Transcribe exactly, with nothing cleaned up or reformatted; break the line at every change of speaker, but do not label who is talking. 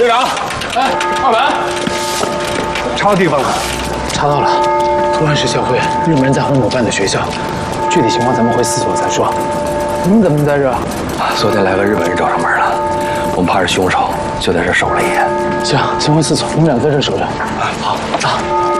队长，哎，二本，查到地方了，
查到了，突然是教会，日本人在红某办的学校，具体情况咱们回四所再说。你们怎么在这儿？
昨天来个日本人找上门了，我们怕是凶手，就在这守了一夜。
行，先回四所，你们俩在这守着。
好，走。